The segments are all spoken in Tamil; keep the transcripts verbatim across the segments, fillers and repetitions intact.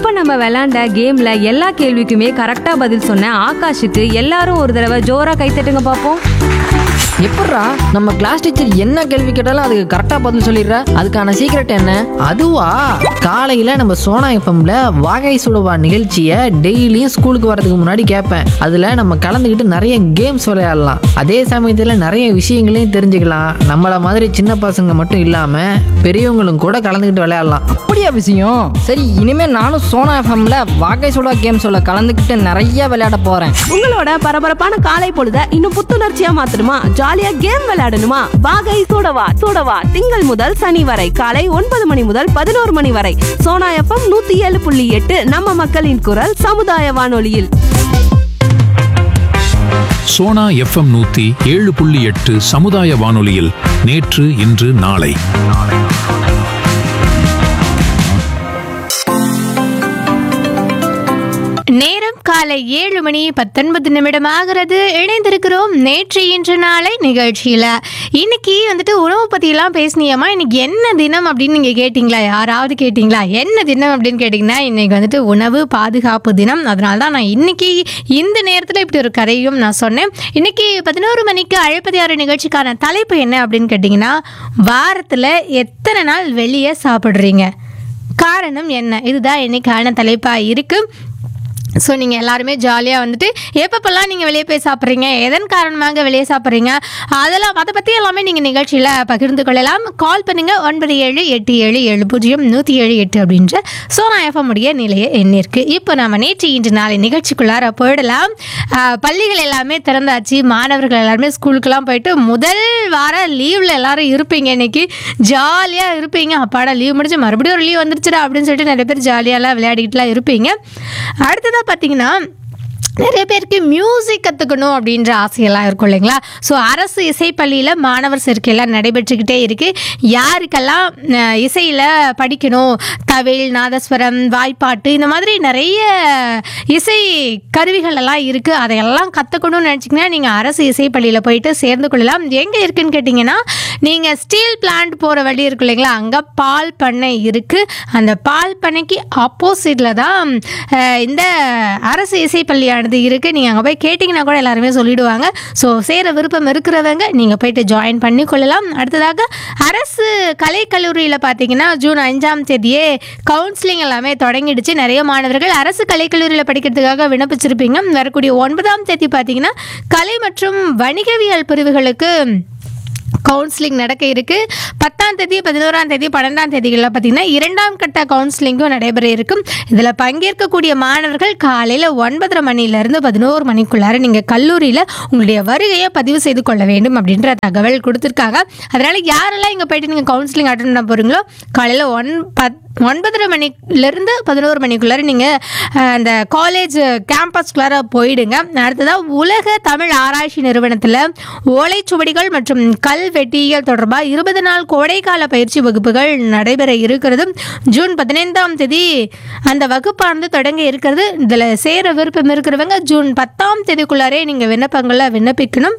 இப்ப நம்ம விளையாண்ட கேம்ல எல்லா கேள்விக்குமே கரெக்டா பதில் சொன்ன ஆகாஷுக்கு எல்லாரும் ஒரு தடவை ஜோரா கைத்தட்டுங்க பாப்போம். எப்பட்றா நம்ம கிளாஸ் டீச்சர் என்ன கேள்வி கேட்டாலும் அதுக்கு கரெக்டா பதில் சொல்லிடுற? அதுக்கான சீக்ரெட் என்ன? அதுவா, காலையில நம்ம சோனா எஃப்எம்ல வாகை சுடுவா நிகழ்ச்சியை டெய்லியும் ஸ்கூலுக்கு வரதுக்கு முன்னாடி கேட்பேன். அதுல நம்ம கலந்துக்கிட்டு நிறைய கேம்ஸ் விளையாடலாம். அதே சமயத்துல நிறைய விஷயங்களையும் தெரிஞ்சுக்கலாம். நம்மள மாதிரி சின்ன பசங்க மட்டும் இல்லாம பெரியவங்களும் கூட கலந்துக்கிட்டு விளையாடலாம். அப்படியா விஷயம்? சரி, இனிமே நானும் சோனா எஃப்எம்ல வாகை சுடா கேம் சொல்ல கலந்துக்கிட்டு நிறைய விளையாட போறேன். உங்களோட பரபரப்பான காலை பொழுத இன்னும் புத்துணர்ச்சியா மாத்தணுமா? ஜாலியா கேம் விளையாடணுமா? வாகை சூடவா சூடவா திங்கள் முதல் சனி வரை காலை ஒன்பது மணி முதல் பதினோரு மணி வரை சோனா எஃப்எம் நூத்தி ஏழு புள்ளி எட்டு நம்ம மக்களின் குரல் சமுதாய வானொலியில். சோனா எஃப்எம் நூத்தி ஏழு புள்ளி எட்டு சமுதாய வானொலியில் நேற்று இன்று நாளை. நேரம் காலை ஏழு மணி பத்தொன்பது நிமிடம் ஆகிறது. இணைந்திருக்கிறோம் நேற்று இன்று நாளை நிகழ்ச்சியில. இன்னைக்கு வந்துட்டு உணவு பத்தியெல்லாம் பேசினியம்மா. இன்னைக்கு என்ன தினம் அப்படின்னு நீங்க கேட்டீங்களா? யாராவது கேட்டீங்களா என்ன தினம் அப்படின்னு கேட்டீங்கன்னா, இன்னைக்கு வந்துட்டு உணவு பாதுகாப்பு தினம். அதனால தான் நான் இன்னைக்கு இந்த நேரத்தில் இப்படி ஒரு கதையும் நான் சொன்னேன். இன்னைக்கு பதினோரு மணிக்கு அழைப்பது யாரு நிகழ்ச்சிக்கான தலைப்பு என்ன அப்படின்னு கேட்டிங்கன்னா, வாரத்தில் எத்தனை நாள் வெளியே சாப்பிட்றீங்க, காரணம் என்ன? இதுதான் இன்னைக்கான தலைப்பாக இருக்குது. ஸோ நீங்கள் எல்லாருமே ஜாலியாக வந்துட்டு எப்பப்பெல்லாம் நீங்கள் வெளியே போய் சாப்பிட்றீங்க, எதன் காரணமாக வெளியே சாப்பிட்றீங்க, அதெல்லாம் அதை பற்றி எல்லாமே நீங்கள் நிகழ்ச்சியில் பகிர்ந்து கொள்ளலாம். கால் பண்ணுங்கள் ஒன்பது ஏழு எட்டு ஏழு ஏழு பூஜ்ஜியம் நூற்றி ஏழு எட்டு அப்படின்ற சோனா எஃப்எம் உடைய நிலைய எண்ணிற்கு. இப்போ நம்ம நேற்று இன்று நாளை நிகழ்ச்சிக்குள்ளார போயிடலாம். பள்ளிகள் எல்லாமே திறந்தாச்சு. மாணவர்கள் எல்லாருமே ஸ்கூலுக்கெல்லாம் போயிட்டு முதல் வார லீவில் எல்லாரும் இருப்பீங்க. இன்னைக்கு ஜாலியாக இருப்பீங்க. அப்பாடா லீவ் முடிச்சு மறுபடியும் ஒரு லீவ் வந்துருச்சுடா அப்படின்னு சொல்லிட்டு நிறைய பேர் ஜாலியாலாம் விளையாடிக்கிட்டுலாம் இருப்பீங்க. அடுத்ததாக பார்த்தீங்கன்னா, நிறைய பேருக்கு மியூசிக் கற்றுக்கணும் அப்படின்ற ஆசையெல்லாம் இருக்கும் இல்லைங்களா? ஸோ அரசு இசைப்பள்ளியில் மாணவர் சேர்க்கையெல்லாம் நடைபெற்றுக்கிட்டே இருக்குது. யாருக்கெல்லாம் இசையில் படிக்கணும், தவில், நாதஸ்வரம், வாய்ப்பாட்டு, இந்த மாதிரி நிறைய இசை கருவிகள் எல்லாம் இருக்குது. அதையெல்லாம் கற்றுக்கணும்னு நினச்சிங்கன்னா நீங்கள் அரசு இசைப்பள்ளியில் போயிட்டு சேர்ந்து கொள்ளலாம். எங்கே இருக்குதுன்னு கேட்டிங்கன்னா, நீங்கள் ஸ்டீல் பிளான்ட் போகிற வழி இருக்கு இல்லைங்களா, அங்கே பால் பண்ணை இருக்குது. அந்த பால் பண்ணைக்கு ஆப்போசிட்டில் தான் இந்த அரசு இசைப்பள்ளியானது இருக்குது. நீங்கள் அங்கே போய் கேட்டிங்கன்னா கூட எல்லாருமே சொல்லிடுவாங்க. ஸோ சேர விருப்பம் இருக்கிறவங்க நீங்கள் போயிட்டு ஜாயின் பண்ணி கொள்ளலாம். அடுத்ததாக அரசு கலைக்கல்லூரியில் பார்த்தீங்கன்னா, ஜூன் அஞ்சாம் தேதியே கவுன்சிலிங் எல்லாமே தொடங்கிடுச்சு. நிறைய மாணவர்கள் அரசு கலைக்கல்லூரியில் படிக்கிறதுக்காக விண்ணப்பிச்சிருப்பீங்க. வரக்கூடிய ஒன்பதாம் தேதி பார்த்தீங்கன்னா, கலை மற்றும் வணிகவியல் பிரிவுகளுக்கு கவுன்சிலிங் நடக்க இருக்குது. பத்தாம் தேதி, பதினோராம் தேதி, பன்னெண்டாம் தேதிகளில் பார்த்திங்கன்னா இரண்டாம் கட்ட கவுன்சிலிங்கும் நடைபெற இருக்கும். இதில் பங்கேற்கக்கூடிய மாணவர்கள் காலையில் ஒன்பதரை மணிலேருந்து பதினோரு மணிக்குள்ளார நீங்கள் கல்லூரியில் உங்களுடைய வருகையை பதிவு செய்து கொள்ள வேண்டும் அப்படின்ற தகவல் கொடுத்துருக்காங்க. அதனால் யாரெல்லாம் இங்கே போய்ட்டு நீங்கள் கவுன்சிலிங் அட்டன் பண்ண போகிறீங்களோ, காலையில் ஒன் பத் ஒன்பதரை மணிலேருந்து பதினோரு மணிக்குள்ளார நீங்கள் அந்த காலேஜ் கேம்பஸ்குள்ளார போயிடுங்க. அடுத்ததாக உலக தமிழ் ஆராய்ச்சி நிறுவனத்தில் ஓலைச்சுவடிகள் மற்றும் கல்வெட்டியல் தொடர்பாக இருபது நாள் கோடைக்கால பயிற்சி வகுப்புகள் நடைபெற இருக்கிறது. ஜூன் பதினைந்தாம் தேதி அந்த வகுப்பானது தொடங்க இருக்கிறது. இதில் சேர விருப்பம் இருக்கிறவங்க ஜூன் பத்தாம் தேதிக்குள்ளாரே நீங்கள் விண்ணப்பங்களை விண்ணப்பிக்கணும்.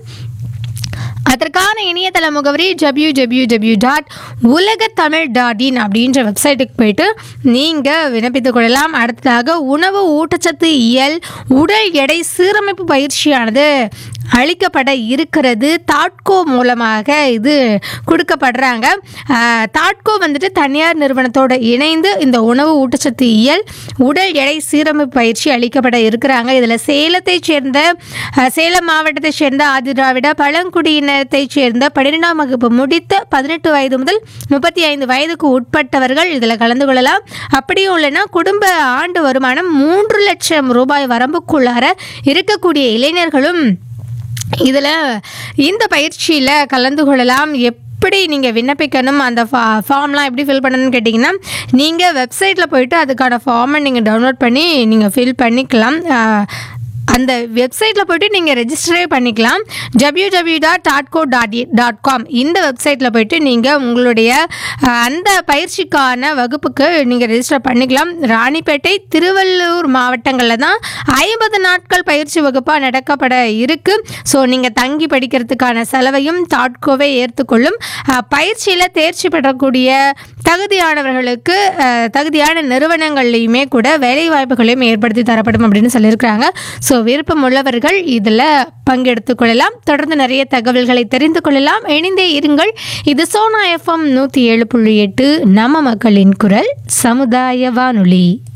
அதற்கான இணையதள முகவரி டபிள்யூ டபிள்யூ டபிள்யூ டாட் உலக தமிழ் டாட் இன் அப்படின்ற வெப்சைட்டுக்கு போயிட்டு நீங்கள் விண்ணப்பித்துக் கொள்ளலாம். அடுத்ததாக உணவு ஊட்டச்சத்து இயல் உடல் எடை சீரமைப்பு பயிற்சியானது அளிக்கப்பட இருக்கிறது. தாட்கோ மூலமாக இது கொடுக்கப்படுறாங்க. தாட்கோ வந்துட்டு தனியார் நிறுவனத்தோடு இணைந்து இந்த உணவு ஊட்டச்சத்து இயல் உடல் எடை சீரமைப்பு பயிற்சி அளிக்கப்பட இருக்கிறாங்க. இதில் சேலத்தை சேர்ந்த சேலம் மாவட்டத்தை சேர்ந்த ஆதிதிராவிட பழங்குடியினத்தை சேர்ந்த பன்னிரெண்டாம் வகுப்பு முடித்த பதினெட்டு வயது முதல் முப்பத்தி ஐந்து வயதுக்கு உட்பட்டவர்கள் இதில் கலந்து கொள்ளலாம். அப்படியும் இல்லைன்னா குடும்ப ஆண்டு வருமானம் மூன்று லட்சம் ரூபாய் வரம்புக்குள்ளார இருக்கக்கூடிய இளைஞர்களும் இதில் இந்த பயிற்சியில் கலந்து கொள்ளலாம். எப்படி நீங்கள் விண்ணப்பிக்கணும், அந்த ஃபா ஃபார்ம்லாம் எப்படி ஃபில் பண்ணணும்னு கேட்டிங்கன்னா, நீங்கள் வெப்சைட்டில் போய்ட்டு அதுக்கான ஃபார்மை நீங்கள் டவுன்லோட் பண்ணி நீங்கள் ஃபில் பண்ணிக்கலாம். அந்த வெப்சைட்டில் போய்ட்டு நீங்கள் ரெஜிஸ்டரே பண்ணிக்கலாம். W W dot TADCO dot dot com இந்த வெப்சைட்டில் போய்ட்டு நீங்கள் உங்களுடைய அந்த பயிற்சிக்கான வகுப்புக்கு நீங்கள் ரெஜிஸ்டர் பண்ணிக்கலாம். ராணிப்பேட்டை, திருவள்ளூர் மாவட்டங்களில் தான் ஐம்பது நாட்கள் பயிற்சி வகுப்பாக நடக்கப்பட இருக்குது. ஸோ நீங்கள் தங்கி படிக்கிறதுக்கான செலவையும் டாட்கோவே ஏற்றுக்கொள்ளும். பயிற்சியில் தேர்ச்சி பெறக்கூடிய தகுதியானவர்களுக்கு தகுதியான நிறுவனங்கள்லையுமே கூட வேலை வாய்ப்புகளையும் ஏற்படுத்தி தரப்படும் அப்படின்னு சொல்லியிருக்கிறாங்க. ஸோ விருப்பம் உள்ளவர்கள் இதில் பங்கெடுத்து கொள்ளலாம். தொடர்ந்து நிறைய தகவல்களை தெரிந்து கொள்ளலாம். இணைந்தே இருங்கள். இது சோனா எஃப்எம் நூற்றி ஏழு புள்ளி எட்டு நம்ம மக்களின் குரல் சமுதாய வானொலி.